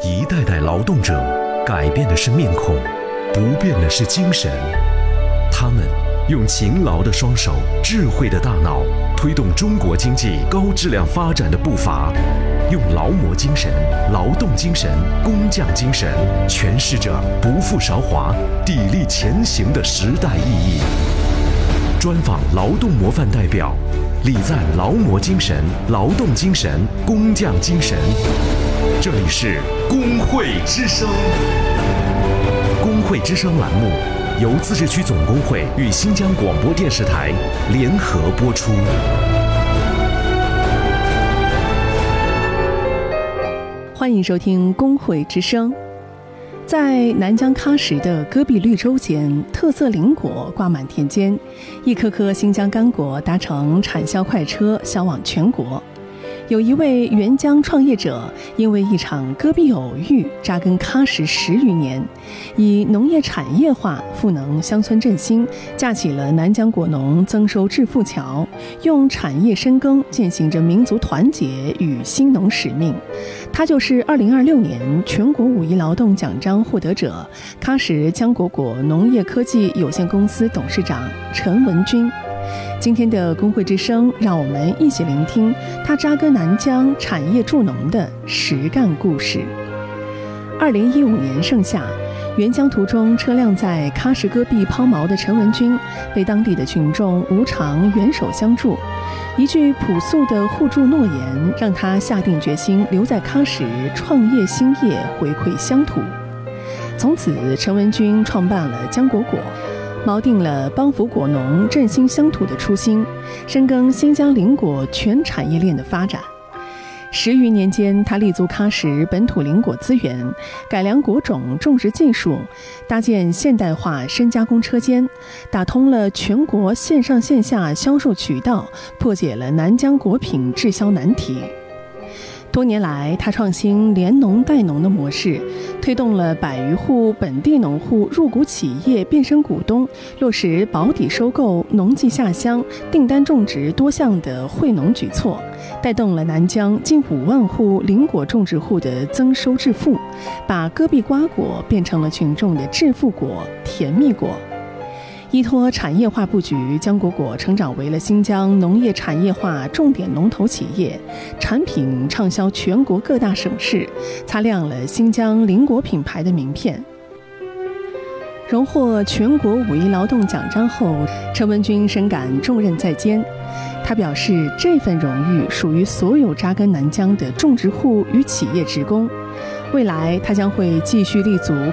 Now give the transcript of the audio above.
一代代劳动者改变的是面孔，不变的是精神。他们用勤劳的双手、智慧的大脑，推动中国经济高质量发展的步伐。用劳模精神、劳动精神、工匠精神，诠释着不负韶华、砥砺前行的时代意义。专访劳动模范代表，礼赞劳模精神、劳动精神、工匠精神。这里是工会之声。工会之声栏目由自治区总工会与新疆广播电视台联合播出。 欢迎收听工会之声。在南疆喀什的戈壁绿洲间，特色林果挂满田间，一颗颗新疆干果搭乘产销快车销往全国。有一位援疆创业者，因为一场戈壁偶遇，扎根喀什10余年，以农业产业化赋能乡村振兴，架起了南疆果农增收致富桥，用产业深耕践行着民族团结与兴农使命。他就是2026年全国5一劳动奖章获得者，喀什浆果果农业科技有限公司董事长陈文军。今天的工会之声，让我们一起聆听他扎根南疆、产业助农的实干故事。2015年盛夏，援疆途中车辆在喀什戈壁抛锚的陈文军，被当地的群众无偿援手相助。一句朴素的互助诺言，让他下定决心留在喀什创业兴业，回馈乡土。从此，陈文军创办了浆果果，锚定了帮扶果农振兴乡土的初心，深耕新疆林果全产业链的发展。10余年间，他立足喀什本土林果资源，改良果种种植技术，搭建现代化深加工车间，打通了全国线上线下销售渠道，破解了南疆果品滞销难题。多年来，他创新联农带农的模式，推动了100余户本地农户入股企业变身股东，落实保底收购、农技下乡、订单种植多项的惠农举措，带动了南疆近5万户林果种植户的增收致富，把戈壁瓜果变成了群众的致富果、甜蜜果。依托产业化布局，浆果果成长为了新疆农业产业化重点龙头企业，产品畅销全国各大省市，擦亮了新疆林果品牌的名片。荣获全国5一劳动奖章后，陈文军深感重任在肩。他表示，这份荣誉属于所有扎根南疆的种植户与企业职工。未来，他将会继续立足